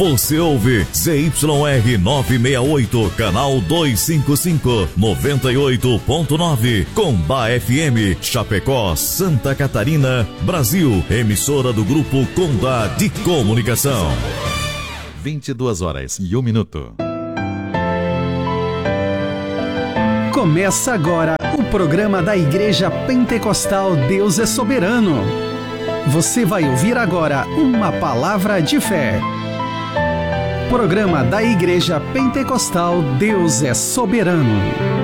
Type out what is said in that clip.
Você ouve ZYR 968, canal 255, 98.9, Combá FM, Chapecó, Santa Catarina, Brasil. Emissora do Grupo Condá de Comunicação. 22h01. Começa agora o programa da Igreja Pentecostal Deus é Soberano. Você vai ouvir agora uma palavra de fé. Programa da Igreja Pentecostal Deus é Soberano.